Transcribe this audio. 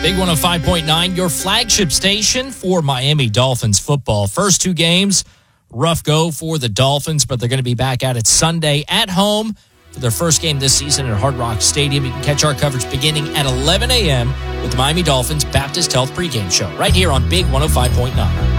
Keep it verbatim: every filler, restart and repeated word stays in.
Big one oh five point nine, your flagship station for Miami Dolphins football. First two games, rough go for the Dolphins, but they're going to be back at it Sunday at home for their first game this season at Hard Rock Stadium. You can catch our coverage beginning at eleven a.m. with the Miami Dolphins Baptist Health pregame show right here on Big one oh five point nine.